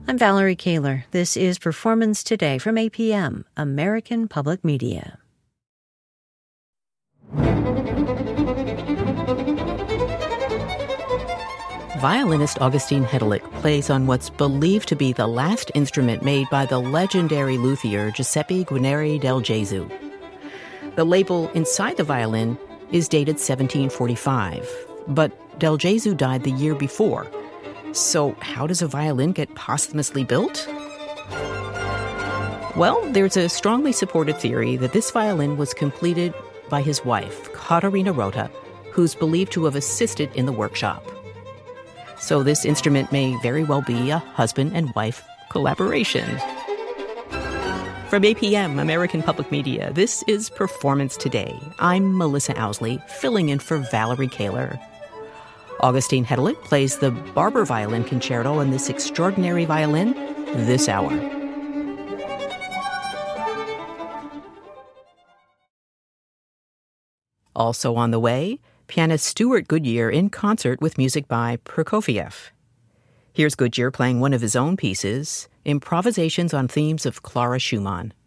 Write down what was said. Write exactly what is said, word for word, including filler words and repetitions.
I'm Valerie Kaler. This is Performance Today from A P M, American Public Media. Violinist Augustin Hedelick plays on what's believed to be the last instrument made by the legendary luthier Giuseppe Guarneri del Gesù. The label inside the violin is dated seventeen forty-five, but del Gesù died the year before. So how does a violin get posthumously built? Well, there's a strongly supported theory that this violin was completed by his wife, Caterina Rota, who's believed to have assisted in the workshop. So this instrument may very well be a husband and wife collaboration. From A P M, American Public Media, this is Performance Today. I'm Melissa Owsley, filling in for Valerie Kaler. Augustin Hedelick plays the Barber Violin Concerto in this extraordinary violin this hour. Also on the way, pianist Stewart Goodyear in concert with music by Prokofiev. Here's Goodyear playing one of his own pieces, Improvisations on Themes of Clara Schumann.